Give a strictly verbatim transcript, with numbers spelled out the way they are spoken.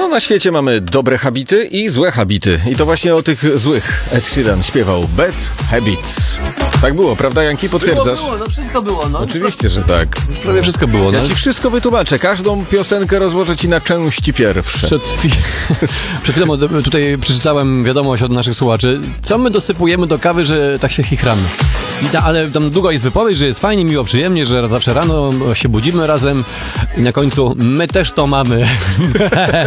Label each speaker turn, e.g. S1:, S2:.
S1: No, na świecie mamy dobre habity i złe habity. I to właśnie o tych złych Ed Sheeran śpiewał Bad Habits. Tak było, prawda, Janki? Potwierdzasz?
S2: Było, było, no wszystko było, no.
S1: Oczywiście, że tak.
S3: Prawie wszystko było, no.
S1: Ja ci wszystko wytłumaczę. Każdą piosenkę rozłożę ci na części pierwsze.
S3: Przed, chwil... Przed chwilą tutaj przeczytałem wiadomość od naszych słuchaczy. Co my dosypujemy do kawy, że tak się chichramy? I ta, ale tam długo jest wypowiedź, że jest fajnie, miło, przyjemnie, że zawsze rano się budzimy razem i na końcu my też to mamy.